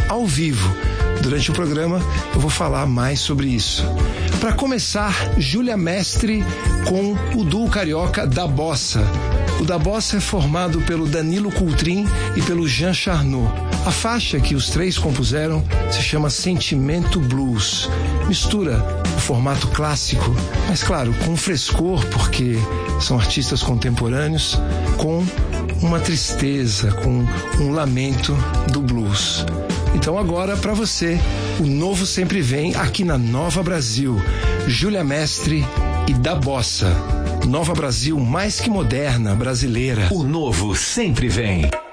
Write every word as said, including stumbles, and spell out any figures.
ao vivo. Durante o programa eu vou falar mais sobre isso. Para começar, Júlia Mestre com o duo carioca Da Bossa. O Da Bossa é formado pelo Danilo Coutrin e pelo Jean Charnot. A faixa que os três compuseram se chama Sentimento Blues. Mistura o formato clássico, mas claro, com frescor, porque são artistas contemporâneos, com uma tristeza, com um lamento do blues. Então agora, para você, o novo sempre vem aqui na Nova Brasil. Júlia Mestre e Da Bossa. Nova Brasil mais que moderna, brasileira. O novo sempre vem.